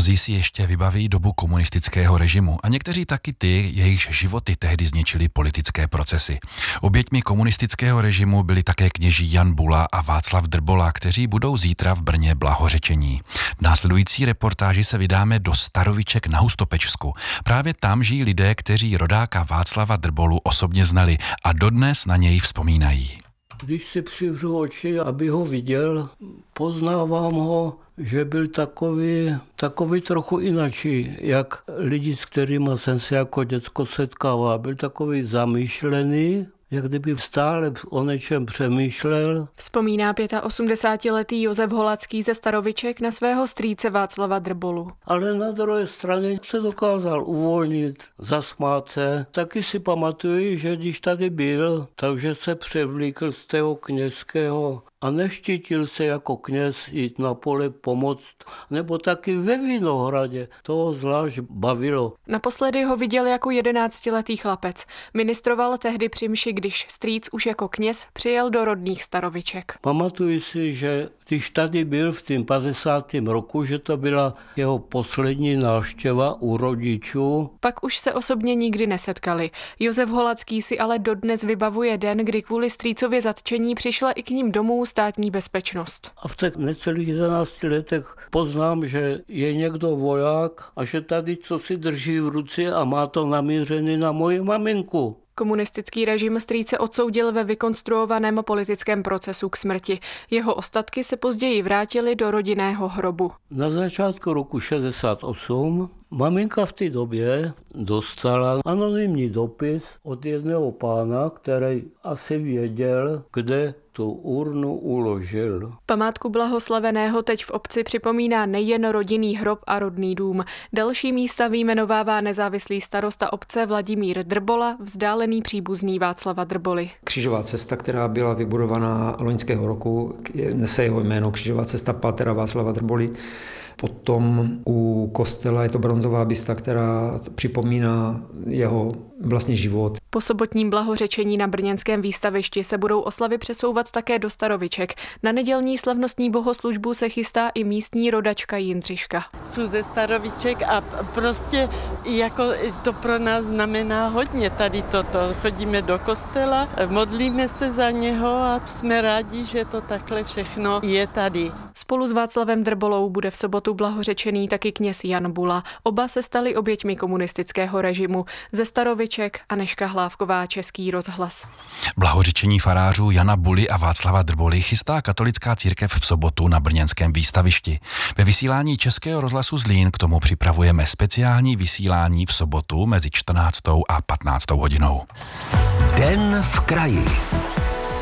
Mnozí si ještě vybaví dobu komunistického režimu a někteří taky ty, jejichž životy tehdy zničily politické procesy. Oběťmi komunistického režimu byli také kněží Jan Bula a Václav Drbola, kteří budou zítra v Brně blahořečení. V následující reportáži se vydáme do Staroviček na Hustopečsku. Právě tam žijí lidé, kteří rodáka Václava Drbolu osobně znali a dodnes na něj vzpomínají. Když si přivřu oči, aby ho viděl, poznávám ho, že byl takový trochu inačí, jak lidi, s kterými jsem se jako děcko setkával. Byl takový zamýšlený, jak kdyby stále o něčem přemýšlel. Vzpomíná 85letý Josef Holacký ze Staroviček na svého strýce Václava Drbolu. Ale na druhé straně se dokázal uvolnit, zasmát se. Taky si pamatuju, že když tady byl, takže se převlíkl z toho kněžského a neštítil se jako kněz jít na pole pomoct, nebo taky ve Vinohradě. To zvlášť bavilo. Naposledy ho viděl jako 11letý chlapec. Ministroval tehdy při mši, když strýc už jako kněz přijel do rodných Staroviček. Pamatuju si, že když tady byl v tím 50. roku, že to byla jeho poslední návštěva u rodičů. Pak už se osobně nikdy nesetkali. Josef Holacký si ale dodnes vybavuje den, kdy kvůli strýcově zatčení přišla i k ním domů státní bezpečnost. A v těch necelých 11 letech poznám, že je někdo voják a že tady co si drží v ruce a má to namířený na moji maminku. Komunistický režim strýce odsoudil ve vykonstruovaném politickém procesu k smrti. Jeho ostatky se později vrátily do rodinného hrobu. Na začátku roku 68 maminka v té době dostala anonymní dopis od jedného pána, který asi věděl, kde tu urnu uložil. Památku blahoslaveného teď v obci připomíná nejen rodinný hrob a rodný dům. Další místa vyjmenovává nezávislý starosta obce Vladimír Drbola, vzdálený příbuzný Václava Drboly. Křížová cesta, která byla vybudovaná loňského roku, nese jeho jméno Křížová cesta pátera Václava Drboly. Potom u kostela je to bronzová bysta, která připomíná jeho vlastní život. Po sobotním blahořečení na brněnském výstavišti se budou oslavy přesouvat také do Staroviček. Na nedělní slavnostní bohoslužbu se chystá i místní rodačka Jindřiška. Jsou ze Staroviček a prostě jako to pro nás znamená hodně tady toto. Chodíme do kostela, modlíme se za něho a jsme rádi, že to takhle všechno je tady. Spolu s Václavem Drbolou bude v sobotu blahořečený taky kněz Jan Bula. Oba se stali oběťmi komunistického režimu. Ze Staroviček Anežka Hlávková, Český rozhlas. Blahořečení farářů Jana Buly a Václava Drboly chystá katolická církev v sobotu na brněnském výstavišti. Ve vysílání Českého rozhlasu Zlín k tomu připravujeme speciální vysílání v sobotu mezi 14. a 15. hodinou. Den v kraji.